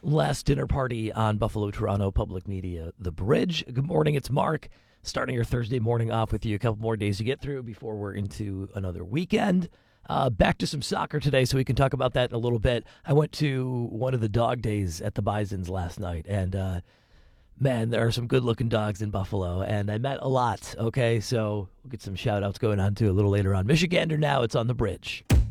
Last dinner party on Buffalo Toronto Public Media, The Bridge. Good morning, it's Mark. Starting your Thursday morning off with you. A couple more days to get through before we're into another weekend. Back to some soccer today, so we can talk about that in a little bit. I went to one of the dog days at the Bisons last night, and man, there are some good-looking dogs in Buffalo, and I met a lot, okay? So we'll get some shout-outs going on, too, a little later on. Michigander now, it's on The Bridge.